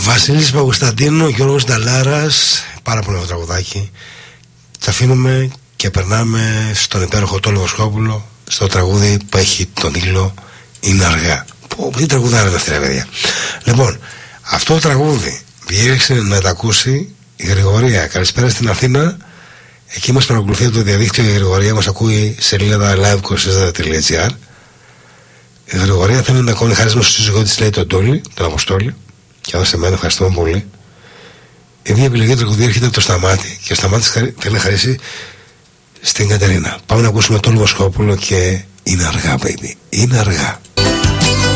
Βασίλης Παγκοσταντίνου, Γιώργος Νταλάρας. Πάρα πολύ ωραίο τραγουδάκι. Τα αφήνουμε και περνάμε στον υπέροχο Τόλο Βοσκόπουλο, στο τραγούδι που έχει τον τίτλο Είναι αργά. Τι τραγουδάρα είναι αυτή, ρε παιδιά. Λοιπόν, αυτό το τραγούδι διέρεξε να τα ακούσει η Γρηγορία. Καλησπέρα στην Αθήνα. Εκεί μας παρακολουθεί από το διαδίκτυο η Γρηγορία, μας ακούει σε σελίδα live24.gr. Η Γρηγορία θέλει να κάνει χάρισμα στο σύζυγό της, λέει, τον Τόλι, τον Αποστόλη. Και εδώ σε μένα ευχαριστούμε πολύ. Η μία επιλογή τραγουδίου έρχεται από το Σταμάτη και ο Σταμάτης θέλει να χαρίσει στην Κατερίνα. Πάμε να ακούσουμε τον Βοσκόπουλο και Είναι αργά, baby. Είναι αργά.